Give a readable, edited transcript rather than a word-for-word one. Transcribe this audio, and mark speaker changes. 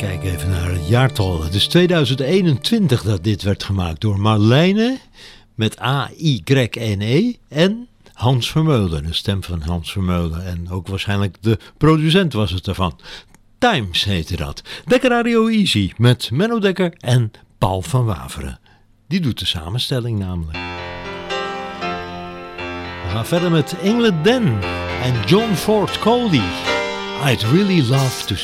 Speaker 1: Kijk even naar het jaartal. Het is 2021 dat dit werd gemaakt door Marlene met A-Y-N-E en Hans Vermeulen, de stem van Hans Vermeulen. En ook waarschijnlijk de producent was het ervan. Times heette dat. Dekker Radio Easy met Menno Dekker en Paul van Waveren. Die doet de samenstelling namelijk. We gaan verder met England Dan en John Ford Cody. I'd really love to